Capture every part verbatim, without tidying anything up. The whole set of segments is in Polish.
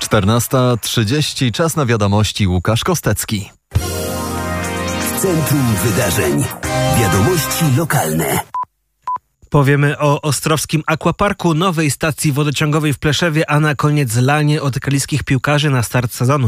czternasta trzydzieści, czas na wiadomości, Łukasz Kostecki. W centrum wydarzeń. Wiadomości lokalne. Powiemy o Ostrowskim Aquaparku, nowej stacji wodociągowej w Pleszewie, a na koniec lanie od kaliskich piłkarzy na start sezonu.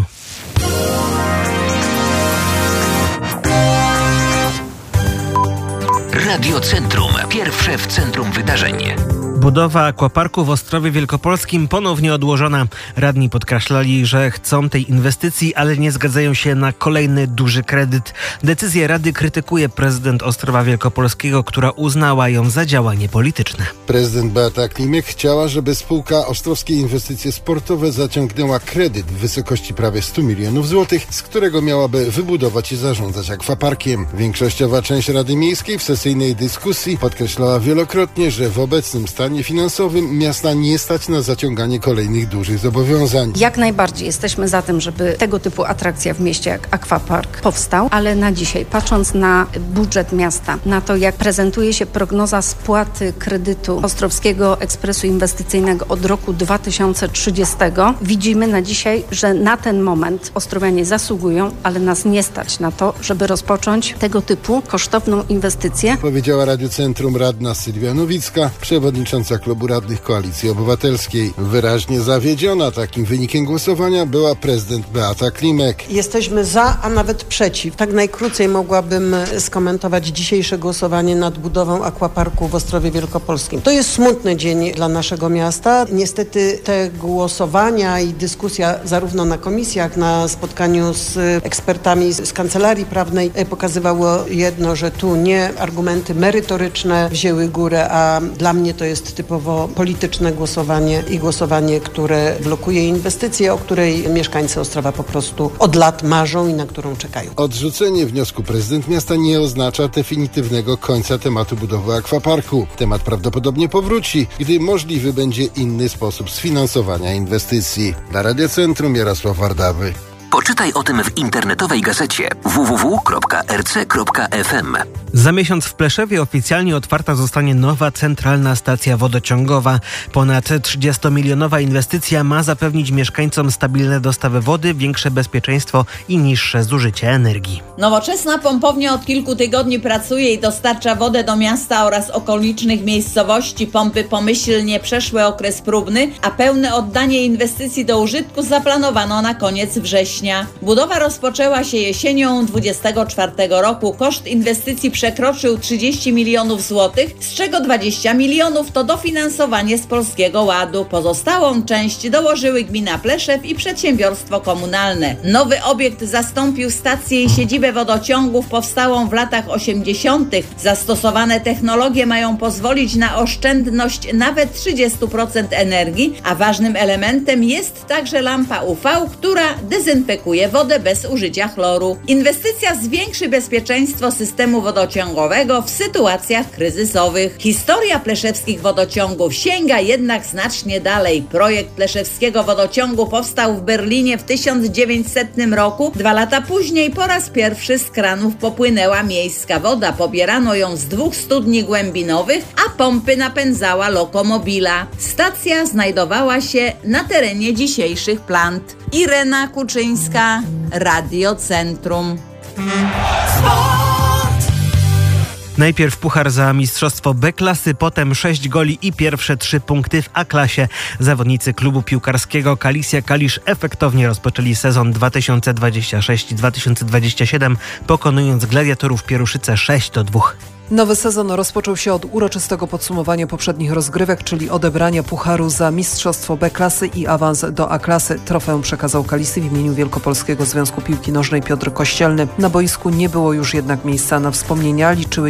Radio Centrum. Pierwsze w centrum wydarzeń. Budowa aquaparku w Ostrowie Wielkopolskim ponownie odłożona. Radni podkreślali, że chcą tej inwestycji, ale nie zgadzają się na kolejny duży kredyt. Decyzję Rady krytykuje prezydent Ostrowa Wielkopolskiego, która uznała ją za działanie polityczne. Prezydent Beata Klimek chciała, żeby spółka Ostrowskie Inwestycje Sportowe zaciągnęła kredyt w wysokości prawie stu milionów złotych, z którego miałaby wybudować i zarządzać akwaparkiem. Większościowa część Rady Miejskiej w sesyjnej dyskusji podkreślała wielokrotnie, że w obecnym stanie finansowym miasta nie stać na zaciąganie kolejnych dużych zobowiązań. Jak najbardziej jesteśmy za tym, żeby tego typu atrakcja w mieście jak Aquapark powstał, ale na dzisiaj, patrząc na budżet miasta, na to jak prezentuje się prognoza spłaty kredytu Ostrowskiego Ekspresu Inwestycyjnego od roku dwa tysiące trzydziestego, widzimy na dzisiaj, że na ten moment ostrowianie zasługują, ale nas nie stać na to, żeby rozpocząć tego typu kosztowną inwestycję. Powiedziała Radiu Centrum radna Sylwia Nowicka, przewodnicząca Klubu Radnych Koalicji Obywatelskiej. Wyraźnie zawiedziona takim wynikiem głosowania była prezydent Beata Klimek. Jesteśmy za, a nawet przeciw. Tak najkrócej mogłabym skomentować dzisiejsze głosowanie nad budową aquaparku w Ostrowie Wielkopolskim. To jest smutny dzień dla naszego miasta. Niestety te głosowania i dyskusja zarówno na komisjach, na spotkaniu z ekspertami z Kancelarii Prawnej pokazywało jedno, że tu nie argumenty merytoryczne wzięły górę, a dla mnie to jest typowo polityczne głosowanie i głosowanie, które blokuje inwestycję, o której mieszkańcy Ostrowa po prostu od lat marzą i na którą czekają. Odrzucenie wniosku prezydent miasta nie oznacza definitywnego końca tematu budowy akwaparku. Temat prawdopodobnie powróci, gdy możliwy będzie inny sposób sfinansowania inwestycji. Dla Radia Centrum Jarosław Wardawy. Poczytaj o tym w internetowej gazecie w w w kropka r c kropka f m. Za miesiąc w Pleszewie oficjalnie otwarta zostanie nowa centralna stacja wodociągowa. Ponad trzydziestomilionowa inwestycja ma zapewnić mieszkańcom stabilne dostawy wody, większe bezpieczeństwo i niższe zużycie energii. Nowoczesna pompownia od kilku tygodni pracuje i dostarcza wodę do miasta oraz okolicznych miejscowości. Pompy pomyślnie przeszły okres próbny, a pełne oddanie inwestycji do użytku zaplanowano na koniec września. Budowa rozpoczęła się jesienią dwudziestego czwartego roku. Koszt inwestycji przekroczył trzydzieści milionów złotych, z czego dwadzieścia milionów to dofinansowanie z Polskiego Ładu. Pozostałą część dołożyły gmina Pleszew i przedsiębiorstwo komunalne. Nowy obiekt zastąpił stację i siedzibę wodociągów powstałą w latach osiemdziesiątych. Zastosowane technologie mają pozwolić na oszczędność nawet trzydzieści procent energii, a ważnym elementem jest także lampa U V, która dezynfekuje wodę bez użycia chloru. Inwestycja zwiększy bezpieczeństwo systemu wodociągowego w sytuacjach kryzysowych. Historia pleszewskich wodociągów sięga jednak znacznie dalej. Projekt pleszewskiego wodociągu powstał w Berlinie w tysiąc dziewięćsetnym roku. Dwa lata później po raz pierwszy z kranów popłynęła miejska woda. Pobierano ją z dwóch studni głębinowych, a pompy napędzała lokomobila. Stacja znajdowała się na terenie dzisiejszych plant. Irena Kuczyńska, Radio Centrum. Najpierw puchar za mistrzostwo B-klasy, potem sześć goli i pierwsze trzy punkty w A-klasie. Zawodnicy klubu piłkarskiego Kalisja Kalisz efektownie rozpoczęli sezon dwa tysiące dwudziesty szósty dwa tysiące dwudziesty siódmy, pokonując Gladiatorów Pieruszyce sześć do dwóch. Nowy sezon rozpoczął się od uroczystego podsumowania poprzednich rozgrywek, czyli odebrania pucharu za mistrzostwo B-klasy i awans do A-klasy. Trofeum przekazał Kalisy w imieniu Wielkopolskiego Związku Piłki Nożnej Piotr Kościelny. Na boisku nie było już jednak miejsca na wspomnienia, liczyły